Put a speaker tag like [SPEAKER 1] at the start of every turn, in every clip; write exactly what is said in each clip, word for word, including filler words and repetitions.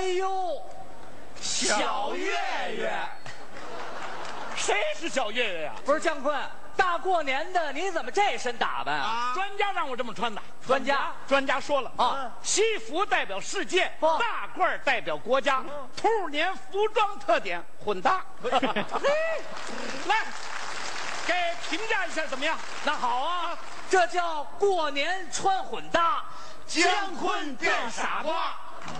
[SPEAKER 1] 呦，小岳岳，
[SPEAKER 2] 谁是小岳岳呀？
[SPEAKER 1] 不是姜昆，大过年的你怎么这身打扮啊？
[SPEAKER 2] 专家让我这么穿的。
[SPEAKER 1] 专家，
[SPEAKER 2] 专家说了
[SPEAKER 1] 啊，
[SPEAKER 2] 西服代表世界，
[SPEAKER 1] 哦
[SPEAKER 2] 大褂代表国家，兔年服装特点混搭。来，给评价一下怎么样？
[SPEAKER 1] 那好啊，这叫过年穿混搭，
[SPEAKER 2] 姜昆变傻瓜。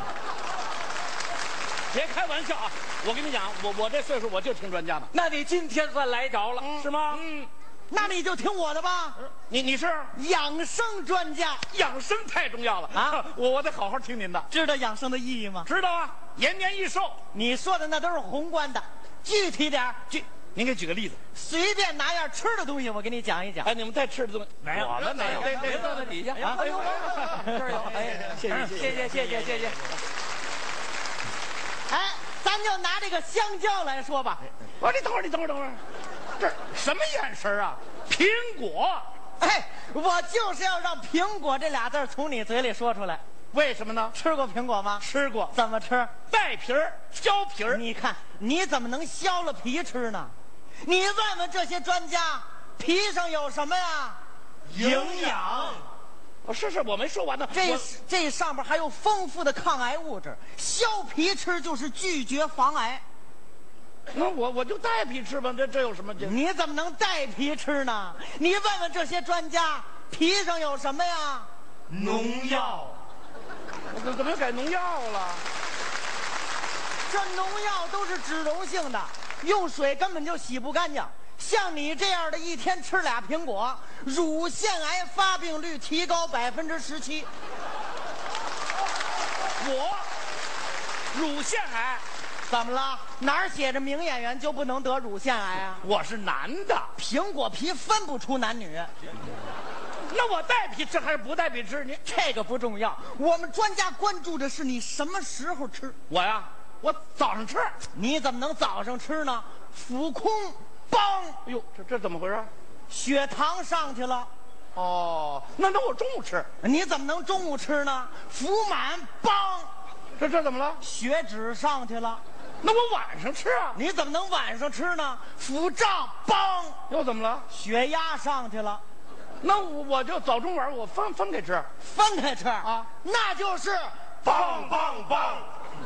[SPEAKER 2] 别开玩笑啊！我跟你讲，我我这岁数我就听专家的。
[SPEAKER 1] 那你今天算来着了，
[SPEAKER 2] 是吗？嗯，
[SPEAKER 3] 那你就听我的吧。
[SPEAKER 2] 你你是
[SPEAKER 3] 养生专家，
[SPEAKER 2] 养生太重要了
[SPEAKER 3] 啊！
[SPEAKER 2] 我我得好好听您的。
[SPEAKER 3] 知道养生的意义吗？
[SPEAKER 2] 知道啊，延年益寿。
[SPEAKER 3] 你说的那都是宏观的，具体点儿，
[SPEAKER 2] 举，您给举个例子。
[SPEAKER 3] 随便拿样吃的东西，我给你讲一讲。
[SPEAKER 2] 哎，你们带吃的东西
[SPEAKER 1] 没有，
[SPEAKER 2] 我们没有。
[SPEAKER 1] 别别坐在底下啊！哎呦，这儿有，哎，
[SPEAKER 2] 谢谢
[SPEAKER 1] 谢谢谢谢谢谢。
[SPEAKER 3] 哎，咱就拿这个香蕉来说吧。
[SPEAKER 2] 我说你等会儿，你等会儿，等会儿，这什么眼神啊？苹果。
[SPEAKER 3] 哎，我就是要让苹果这俩字儿从你嘴里说出来。
[SPEAKER 2] 为什么呢？
[SPEAKER 3] 吃过苹果吗？
[SPEAKER 2] 吃过。
[SPEAKER 3] 怎么吃？
[SPEAKER 2] 带皮儿，削皮儿。
[SPEAKER 3] 你看，你怎么能削了皮吃呢？你问问这些专家，皮上有什么呀？
[SPEAKER 2] 营养。哦，是是，我没说完呢。
[SPEAKER 3] 这这上边还有丰富的抗癌物质，削皮吃就是拒绝防癌。
[SPEAKER 2] 那我我就带皮吃吧，这这有什么劲？
[SPEAKER 3] 你怎么能带皮吃呢？你问问这些专家，皮上有什么呀？
[SPEAKER 2] 农药。怎怎么又改农药了？
[SPEAKER 3] 这农药都是脂溶性的，用水根本就洗不干净。像你这样的，一天吃俩苹果，乳腺癌发病率提高百分之十七。
[SPEAKER 2] 我乳腺癌。
[SPEAKER 3] 怎么了？哪儿写着名演员就不能得乳腺癌啊？
[SPEAKER 2] 我是男的，
[SPEAKER 3] 苹果皮分不出男女。
[SPEAKER 2] 那我带皮吃还是不带皮吃？你
[SPEAKER 3] 这个不重要，我们专家关注的是你什么时候吃。
[SPEAKER 2] 我呀，我早上吃。
[SPEAKER 3] 你怎么能早上吃呢？腹空，梆！
[SPEAKER 2] 哎呦，这这怎么回事？
[SPEAKER 3] 血糖上去了。
[SPEAKER 2] 哦，那那我中午吃。
[SPEAKER 3] 你怎么能中午吃呢？腹满，梆！
[SPEAKER 2] 这这怎么了？
[SPEAKER 3] 血脂上去了。
[SPEAKER 2] 那我晚上吃啊？
[SPEAKER 3] 你怎么能晚上吃呢？腹胀，梆！
[SPEAKER 2] 又怎么了？
[SPEAKER 3] 血压上去了。
[SPEAKER 2] 那我我就早中晚我分分开吃，
[SPEAKER 3] 分开吃
[SPEAKER 2] 啊，
[SPEAKER 3] 那就是
[SPEAKER 2] 棒棒棒。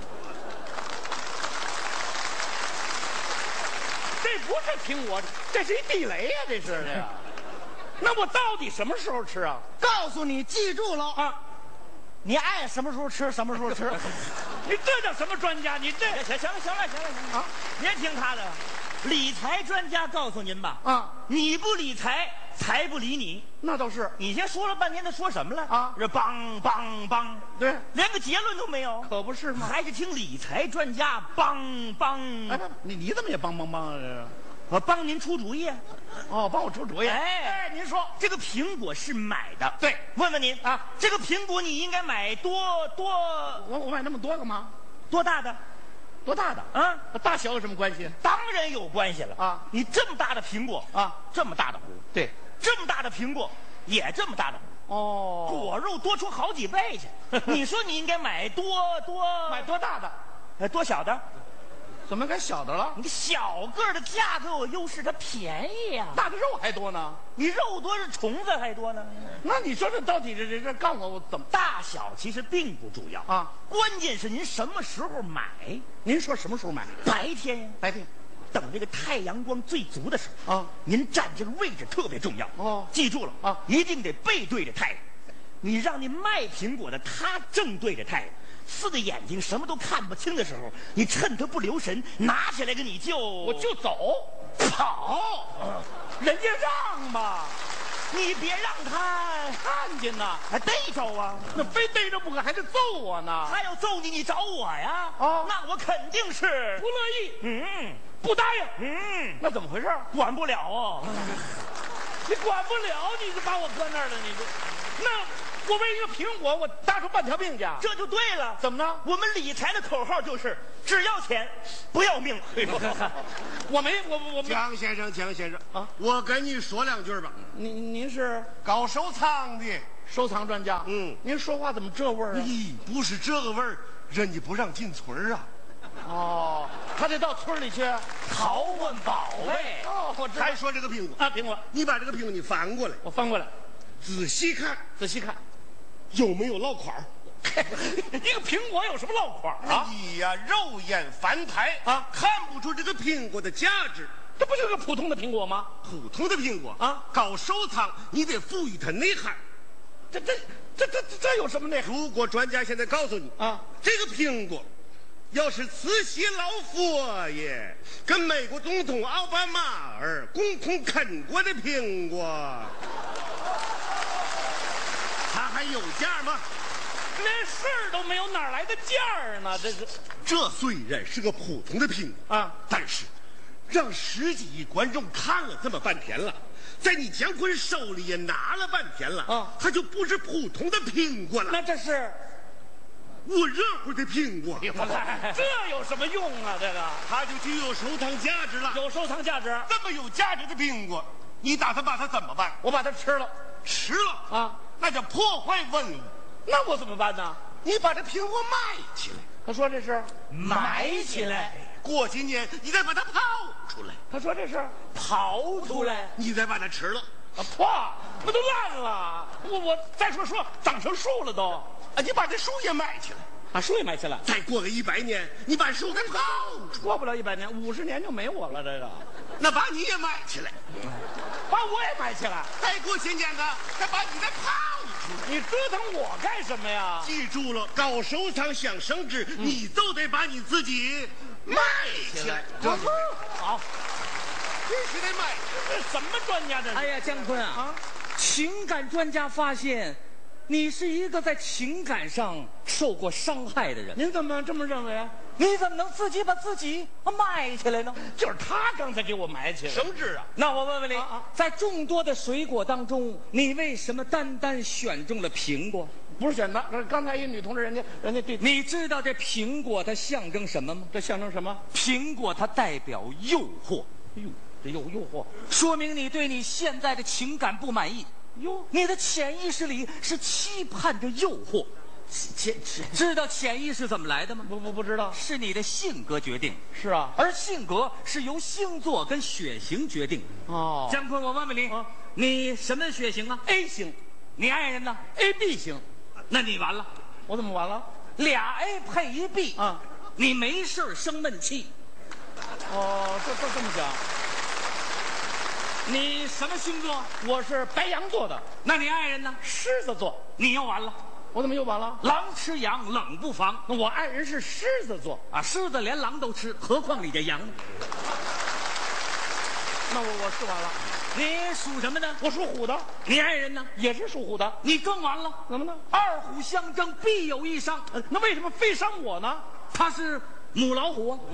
[SPEAKER 2] 这不是听我，这是一地雷呀、啊，这是这个。那我到底什么时候吃啊？
[SPEAKER 3] 告诉你，记住了
[SPEAKER 2] 啊，
[SPEAKER 3] 你爱什么时候吃什么时候吃。
[SPEAKER 2] 你这叫什么专家？你这
[SPEAKER 4] 行行了行了行了行了啊！别听他的，理财专家告诉您吧
[SPEAKER 2] 啊，
[SPEAKER 4] 你不理财，财不理你。
[SPEAKER 2] 那倒是。
[SPEAKER 4] 你先说了半天，他说什么了
[SPEAKER 2] 啊？
[SPEAKER 4] 这梆梆梆，
[SPEAKER 2] 对，
[SPEAKER 4] 连个结论都没有，
[SPEAKER 2] 可不是吗？
[SPEAKER 4] 还是听理财专家梆梆。
[SPEAKER 2] 哎，你你怎么也梆梆梆啊？这是。
[SPEAKER 4] 我帮您出主意。
[SPEAKER 2] 哦，帮我出主意。
[SPEAKER 4] 哎
[SPEAKER 2] 哎，您说
[SPEAKER 4] 这个苹果是买的，
[SPEAKER 2] 对？
[SPEAKER 4] 问问您
[SPEAKER 2] 啊，
[SPEAKER 4] 这个苹果你应该买多多？
[SPEAKER 2] 我我买那么多干嘛？
[SPEAKER 4] 多大的？
[SPEAKER 2] 多大的？
[SPEAKER 4] 啊，
[SPEAKER 2] 大小有什么关系？
[SPEAKER 4] 当然有关系了
[SPEAKER 2] 啊！
[SPEAKER 4] 你这么大的苹果
[SPEAKER 2] 啊，
[SPEAKER 4] 这么大的核，
[SPEAKER 2] 对，
[SPEAKER 4] 这么大的苹果也这么大的核，
[SPEAKER 2] 哦，
[SPEAKER 4] 果肉多出好几倍去。你说你应该买多多？
[SPEAKER 2] 买多大的？
[SPEAKER 4] 呃，多小的？
[SPEAKER 2] 怎么改小的了？
[SPEAKER 4] 你小个儿的价格有优势，它便宜呀、啊。
[SPEAKER 2] 大的肉还多呢，
[SPEAKER 4] 你肉多是虫子还多呢。
[SPEAKER 2] 那你说这到底这这这告诉我我怎么？
[SPEAKER 4] 大小其实并不重要
[SPEAKER 2] 啊，
[SPEAKER 4] 关键是您什么时候买。
[SPEAKER 2] 您说什么时候买？
[SPEAKER 4] 白天呀，
[SPEAKER 2] 白天，
[SPEAKER 4] 等这个太阳光最足的时候
[SPEAKER 2] 啊。
[SPEAKER 4] 您站这个位置特别重要
[SPEAKER 2] 哦，
[SPEAKER 4] 记住了
[SPEAKER 2] 啊，
[SPEAKER 4] 一定得背对着太阳。你让那卖苹果的他正对着太阳。四的眼睛什么都看不清的时候，你趁他不留神拿起来个你就
[SPEAKER 2] 我就走跑，
[SPEAKER 4] 嗯、
[SPEAKER 2] 人家让吧，
[SPEAKER 4] 你别让他
[SPEAKER 2] 看见呐，
[SPEAKER 4] 还逮着啊，
[SPEAKER 2] 那非逮着不可，还得揍我呢。
[SPEAKER 4] 他要揍你，你找我呀？
[SPEAKER 2] 哦，
[SPEAKER 4] 那我肯定是
[SPEAKER 2] 不乐意，
[SPEAKER 4] 嗯，
[SPEAKER 2] 不答应，
[SPEAKER 4] 嗯，
[SPEAKER 2] 那怎么回事？
[SPEAKER 4] 管不了哦，
[SPEAKER 2] 你管不了，你就把我搁那儿了，你就那。我为一个苹果，我搭出半条命去，
[SPEAKER 4] 这就对了。
[SPEAKER 2] 怎么呢？
[SPEAKER 4] 我们理财的口号就是只要钱，不要命。
[SPEAKER 2] 我没，我我
[SPEAKER 5] 姜先生，姜先生啊，我跟你说两句吧。
[SPEAKER 2] 您您是
[SPEAKER 5] 搞收藏的
[SPEAKER 2] 收藏专家，
[SPEAKER 5] 嗯，
[SPEAKER 2] 您说话怎么这味儿啊？
[SPEAKER 5] 咦，不是这个味儿， 人家不让进村啊。
[SPEAKER 2] 哦，他得到村里去
[SPEAKER 1] 拷问宝贝。
[SPEAKER 2] 哦，我知道
[SPEAKER 5] 还说这个苹果
[SPEAKER 2] 啊，苹果，
[SPEAKER 5] 你把这个苹果你翻过来，
[SPEAKER 2] 我翻过来
[SPEAKER 5] 仔细看，
[SPEAKER 2] 仔细看，
[SPEAKER 5] 有没有落款儿？
[SPEAKER 2] 一个苹果有什么落款啊？
[SPEAKER 5] 你呀，肉眼凡胎
[SPEAKER 2] 啊
[SPEAKER 5] 看不出这个苹果的价值。
[SPEAKER 2] 这不就是个普通的苹果吗？
[SPEAKER 5] 普通的苹果
[SPEAKER 2] 啊
[SPEAKER 5] 搞收藏你得赋予它内涵。
[SPEAKER 2] 这这这这这这有什么内涵
[SPEAKER 5] 如果专家现在告诉你
[SPEAKER 2] 啊？
[SPEAKER 5] 这个苹果要是慈禧老佛爷跟美国总统奥巴马尔共同啃过的苹果，它还有价吗？
[SPEAKER 2] 连事儿都没有，哪来的价儿呢？这是
[SPEAKER 5] 这虽然是个普通的苹果
[SPEAKER 2] 啊，
[SPEAKER 5] 但是让十几亿观众看了这么半天了，在你姜昆手里也拿了半天了
[SPEAKER 2] 啊，
[SPEAKER 5] 它就不是普通的苹果了，
[SPEAKER 2] 那这是
[SPEAKER 5] 我热乎的苹果，
[SPEAKER 2] 这有什么用啊？这个
[SPEAKER 5] 它就具有收藏价值了。
[SPEAKER 2] 有收藏价值，
[SPEAKER 5] 这么有价值的苹果，你打算把它怎么办？
[SPEAKER 2] 我把它吃了
[SPEAKER 5] 吃了
[SPEAKER 2] 啊，
[SPEAKER 5] 那叫破坏文物。
[SPEAKER 2] 那我怎么办呢？
[SPEAKER 5] 你把这苹果买起来，
[SPEAKER 2] 他说这是
[SPEAKER 1] 埋起来，
[SPEAKER 5] 过几年你再把它刨出来，
[SPEAKER 2] 他说这是
[SPEAKER 1] 刨出来。
[SPEAKER 5] 你再把它吃了。
[SPEAKER 2] 啊，破，那都烂了。我我再说说，长成树了都。
[SPEAKER 5] 啊，你把这树也买起来，
[SPEAKER 2] 把树也埋起来，
[SPEAKER 5] 再过个一百年，你把树给刨出来，
[SPEAKER 2] 过不了一百年，五十年就没我了。这个，
[SPEAKER 5] 那把你也买起来，
[SPEAKER 2] 把我也埋起来。
[SPEAKER 5] 再过些年呢，再把你再刨出来。
[SPEAKER 2] 你折腾我干什么呀？
[SPEAKER 5] 记住了，搞收藏想升值，
[SPEAKER 2] 嗯
[SPEAKER 5] 你就得把你自己卖起来。
[SPEAKER 2] 这好，
[SPEAKER 5] 必须得卖。
[SPEAKER 2] 这什么专家这是？
[SPEAKER 1] 哎呀，姜昆啊，
[SPEAKER 2] 啊，
[SPEAKER 1] 情感专家发现，你是一个在情感上受过伤害的人。
[SPEAKER 2] 您怎么这么认为啊？
[SPEAKER 1] 你怎么能自己把自己埋起来呢？
[SPEAKER 2] 就是他刚才给我埋起来。
[SPEAKER 5] 升值啊！
[SPEAKER 1] 那我问问你，
[SPEAKER 2] 啊啊
[SPEAKER 1] 在众多的水果当中，你为什么单单选中了苹果？
[SPEAKER 2] 不是选的，这刚才一女同志，人家人家对你，
[SPEAKER 1] 你知道这苹果它象征什么吗？
[SPEAKER 2] 这象征什么？
[SPEAKER 1] 苹果它代表诱惑，
[SPEAKER 2] 哎呦，这有诱惑。
[SPEAKER 1] 说明你对你现在的情感不满意。
[SPEAKER 2] 哟，
[SPEAKER 1] 你的潜意识里是期盼着诱惑，
[SPEAKER 2] 潜潜
[SPEAKER 1] 知道潜意识怎么来的吗？
[SPEAKER 2] 不不不知道。
[SPEAKER 1] 是你的性格决定，
[SPEAKER 2] 是啊。
[SPEAKER 1] 而性格是由星座跟血型决定。
[SPEAKER 2] 哦
[SPEAKER 1] 姜昆，我问问你，
[SPEAKER 2] 啊
[SPEAKER 1] 你什么血型啊
[SPEAKER 2] ，A 型
[SPEAKER 1] 你爱人呢？
[SPEAKER 2] ，A B 型，
[SPEAKER 1] 那你完了，
[SPEAKER 2] 我怎么完了？
[SPEAKER 1] 俩 A 配一 B
[SPEAKER 2] 啊，
[SPEAKER 1] 你没事儿生闷气。
[SPEAKER 2] 哦，这这这么讲，
[SPEAKER 1] 你什么星座？
[SPEAKER 2] 我是白羊座的，
[SPEAKER 1] 那你爱人呢？
[SPEAKER 2] 狮子座，
[SPEAKER 1] 你又完了，
[SPEAKER 2] 我怎么又完了？
[SPEAKER 1] 狼吃羊，冷不防
[SPEAKER 2] 那我爱人是狮子座，
[SPEAKER 1] 啊！狮子连狼都吃，何况你这羊呢？
[SPEAKER 2] 那我我是完了。
[SPEAKER 1] 你属什么呢？
[SPEAKER 2] 我属虎的，
[SPEAKER 1] 你爱人呢？
[SPEAKER 2] 也是属虎的，
[SPEAKER 1] 你更完了。
[SPEAKER 2] 怎么呢？
[SPEAKER 1] 二虎相争，必有一伤。
[SPEAKER 2] 呃那为什么非伤我呢？
[SPEAKER 1] 他是母老虎啊，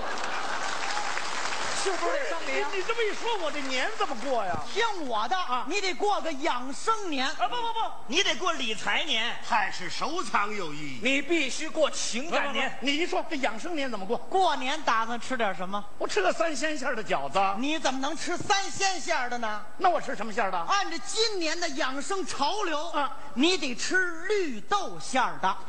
[SPEAKER 1] 是不是得伤你啊？
[SPEAKER 2] 你这么一说，我这年怎么过呀？
[SPEAKER 3] 听我的
[SPEAKER 2] 啊
[SPEAKER 3] 你得过个养生年。
[SPEAKER 2] 啊不不不，
[SPEAKER 4] 你得过理财年，
[SPEAKER 5] 还是收藏有意义。
[SPEAKER 1] 你必须过情感年。
[SPEAKER 2] 你一说这养生年怎么过？
[SPEAKER 3] 过年打算吃点什么？
[SPEAKER 2] 我吃个三鲜馅儿的饺子，
[SPEAKER 3] 你怎么能吃三鲜馅儿的呢？
[SPEAKER 2] 那我吃什么馅儿的？
[SPEAKER 3] 按照今年的养生潮流
[SPEAKER 2] 啊，
[SPEAKER 3] 你得吃绿豆馅儿的。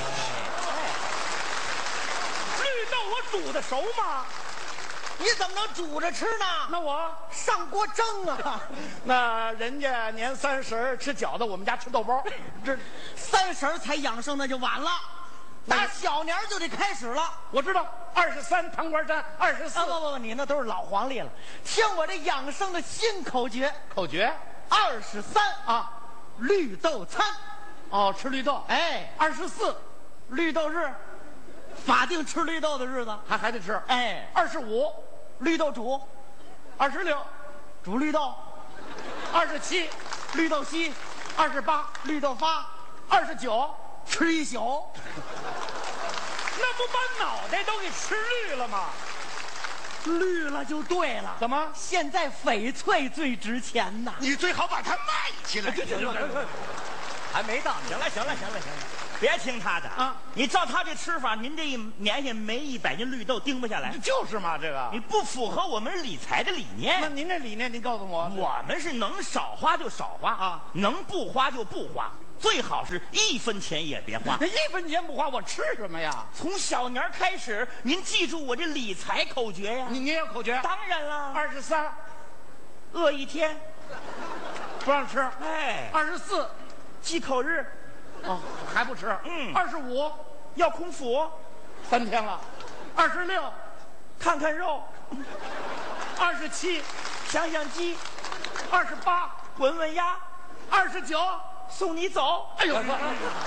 [SPEAKER 2] 绿豆我煮的熟吗？
[SPEAKER 3] 你怎么能煮着吃呢？
[SPEAKER 2] 那我
[SPEAKER 3] 上锅蒸啊！
[SPEAKER 2] 那人家年三十儿吃饺子，我们家吃豆包，这
[SPEAKER 3] 三十儿才养生那就晚了，打小年儿就得开始了。
[SPEAKER 2] 我知道。二十三糖瓜粘，二十四
[SPEAKER 3] 啊不不不，你那都是老黄历了。听我这养生的新口诀：
[SPEAKER 2] 口诀
[SPEAKER 3] 二十三
[SPEAKER 2] 啊，
[SPEAKER 3] 绿豆餐。
[SPEAKER 2] 哦，吃绿豆。
[SPEAKER 3] 哎，
[SPEAKER 2] 二十四，
[SPEAKER 3] 绿豆日，法定吃绿豆的日子。
[SPEAKER 2] 还还得吃。
[SPEAKER 3] 哎，
[SPEAKER 2] 二十五，
[SPEAKER 3] 绿豆煮，
[SPEAKER 2] 二十六，
[SPEAKER 3] 煮绿豆；
[SPEAKER 2] 二十七，
[SPEAKER 3] 绿豆稀，
[SPEAKER 2] 二十八，
[SPEAKER 3] 绿豆发，
[SPEAKER 2] 二十九，
[SPEAKER 3] 吃一宿。
[SPEAKER 2] 那不把脑袋都给吃绿了吗？
[SPEAKER 3] 绿了就对了。
[SPEAKER 2] 怎么？
[SPEAKER 3] 现在翡翠最值钱呐！
[SPEAKER 5] 你最好把它卖起来。
[SPEAKER 1] 还没到
[SPEAKER 4] 行了行了行了行了，别听他的
[SPEAKER 2] 啊！
[SPEAKER 4] 你照他这吃法，您这一年下没一百斤绿豆盯不下来，
[SPEAKER 2] 就是嘛，这个
[SPEAKER 4] 你不符合我们理财的理
[SPEAKER 2] 那
[SPEAKER 4] 念。
[SPEAKER 2] 您这理念，您告诉我，
[SPEAKER 4] 我们是能少花就少花
[SPEAKER 2] 啊，
[SPEAKER 4] 能不花就不花。 最好是一分钱也别花。
[SPEAKER 2] 那一分钱不花，我吃什么呀？
[SPEAKER 4] 从小年开始，您记住我这理财口诀呀。
[SPEAKER 2] 你你也有口诀？
[SPEAKER 4] 当然了，
[SPEAKER 2] 二十三，
[SPEAKER 4] 饿一天
[SPEAKER 2] 不让吃。
[SPEAKER 4] 哎，
[SPEAKER 2] 二十四，
[SPEAKER 4] 忌口日，
[SPEAKER 2] 哦，还不吃。
[SPEAKER 4] 嗯
[SPEAKER 2] 二十五，
[SPEAKER 4] 要空腹，
[SPEAKER 2] 三天了。二十六，
[SPEAKER 4] 看看肉，
[SPEAKER 2] 二十七，
[SPEAKER 4] 想想鸡，
[SPEAKER 2] 二十八，
[SPEAKER 4] 闻闻鸭，
[SPEAKER 2] 二十九。
[SPEAKER 4] 送你走。
[SPEAKER 2] 哎呦，我都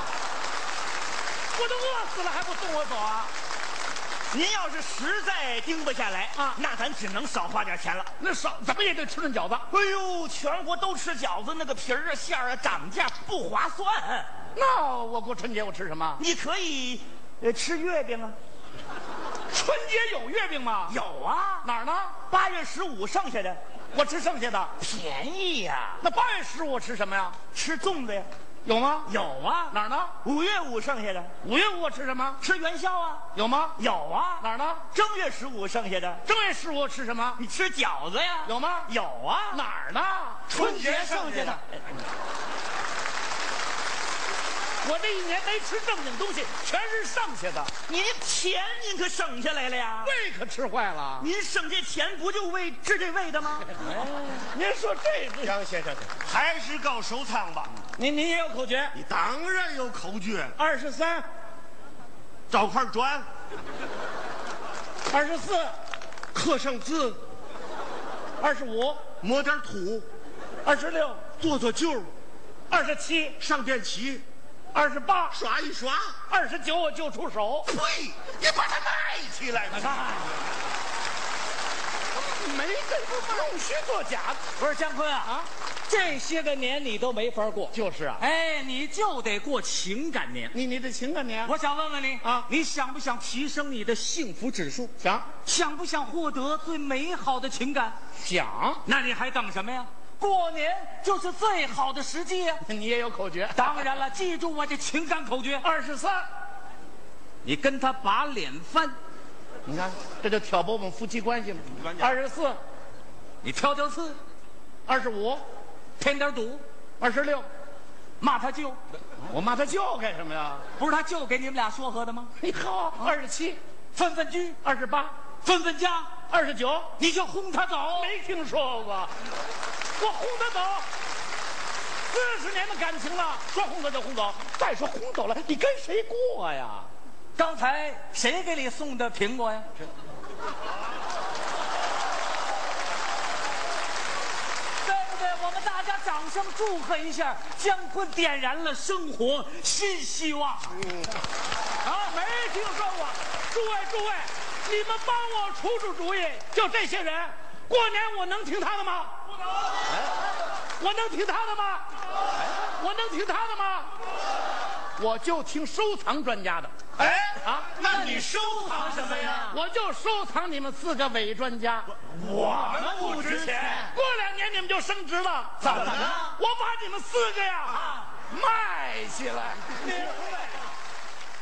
[SPEAKER 2] 饿死了，还不送我走啊？
[SPEAKER 4] 您要是实在盯不下来
[SPEAKER 2] 啊
[SPEAKER 4] 那咱只能少花点钱了。
[SPEAKER 2] 那少怎么也得吃顿饺子。
[SPEAKER 4] 哎呦，全国都吃饺子，那个皮儿啊、馅儿啊涨价不划算。
[SPEAKER 2] 那我过春节我吃什么？
[SPEAKER 4] 你可以，呃，吃月饼啊。
[SPEAKER 2] 春节有月饼吗？
[SPEAKER 4] 有啊，
[SPEAKER 2] 哪儿呢？
[SPEAKER 4] 八月十五剩下的，
[SPEAKER 2] 我吃剩下的。
[SPEAKER 4] 便宜呀、
[SPEAKER 2] 那八月十五我吃什么呀？
[SPEAKER 4] 吃粽子呀。
[SPEAKER 2] 有吗？
[SPEAKER 4] 有啊，
[SPEAKER 2] 哪儿呢？
[SPEAKER 4] 五月五剩下的，
[SPEAKER 2] 五月五我吃什么？
[SPEAKER 4] 吃元宵啊。
[SPEAKER 2] 有吗？
[SPEAKER 4] 有啊，
[SPEAKER 2] 哪儿呢？
[SPEAKER 4] 正月十五剩下的，
[SPEAKER 2] 正月十五我吃什么？
[SPEAKER 4] 你吃饺子呀。
[SPEAKER 2] 有吗？
[SPEAKER 4] 有啊，
[SPEAKER 2] 哪儿呢？
[SPEAKER 4] 春节剩下的。
[SPEAKER 2] 我这一年没吃正经东西，全是剩下的，
[SPEAKER 4] 您钱您可省下来了呀。
[SPEAKER 2] 胃可吃坏了。
[SPEAKER 4] 您省这钱不就为治这胃的吗？
[SPEAKER 2] 您说这个，
[SPEAKER 5] 杨先生，还是搞收藏吧。
[SPEAKER 2] 您您也有口诀？
[SPEAKER 5] 你当然有口诀，
[SPEAKER 2] 二十三，
[SPEAKER 5] 找块砖，
[SPEAKER 2] 二十四，
[SPEAKER 5] 刻上字，
[SPEAKER 2] 二十五，
[SPEAKER 5] 抹点土，
[SPEAKER 2] 二十六，
[SPEAKER 5] 做做旧，
[SPEAKER 2] 二十七，
[SPEAKER 5] 上电漆，
[SPEAKER 2] 二十八，
[SPEAKER 5] 刷一刷。
[SPEAKER 2] 二十九我就出手。
[SPEAKER 5] 呸！你把它卖起来吧。
[SPEAKER 2] 没这不弄虚作假。
[SPEAKER 1] 不是姜昆啊，
[SPEAKER 2] 啊，
[SPEAKER 1] 这些个年你都没法过，
[SPEAKER 2] 就是啊。
[SPEAKER 1] 哎，你就得过情感年。
[SPEAKER 2] 你你的情感年，
[SPEAKER 1] 我想问问你
[SPEAKER 2] 啊
[SPEAKER 1] 你想不想提升你的幸福指数？
[SPEAKER 2] 想
[SPEAKER 1] 想不想获得最美好的情感？
[SPEAKER 2] 想，
[SPEAKER 1] 那你还等什么呀？过年就是最好的时机呀！
[SPEAKER 2] 你也有口诀。
[SPEAKER 1] 当然了，记住我这情感口诀：
[SPEAKER 2] 二十三，
[SPEAKER 1] 你跟他把脸翻，
[SPEAKER 2] 你看这就挑拨我们夫妻关系嘛。二十四，
[SPEAKER 1] 你挑挑刺，
[SPEAKER 2] 二十五，
[SPEAKER 1] 添点堵，
[SPEAKER 2] 二十六，
[SPEAKER 1] 骂他舅，
[SPEAKER 2] 我骂他舅干什么呀？
[SPEAKER 1] 不是他舅给你们俩说和的吗？
[SPEAKER 2] 你好，二十七，
[SPEAKER 1] 分分居，
[SPEAKER 2] 二十八，
[SPEAKER 1] 分分家，
[SPEAKER 2] 二十九，
[SPEAKER 1] 你就轰他走。
[SPEAKER 2] 没听说过，我轰他走。四十年的感情了，说轰走就轰走。再说轰走了，你跟谁过呀？
[SPEAKER 1] 刚才谁给你送的苹果呀？对不对？我们大家掌声祝贺一下，姜昆点燃了生活新希望。
[SPEAKER 2] 啊，没听说过。诸位诸位，你们帮我出出主意。就这些人，过年我能听他的吗？不能。我能听他的吗？我能听他的吗？我就听收藏专家的。
[SPEAKER 5] 哎
[SPEAKER 2] 啊，
[SPEAKER 5] 那你收藏什么呀？
[SPEAKER 2] 我就收藏你们四个伪专家。
[SPEAKER 5] 我们不值钱。
[SPEAKER 2] 过两年你们就升职了。
[SPEAKER 5] 怎么了？
[SPEAKER 2] 我把你们四个呀卖起来。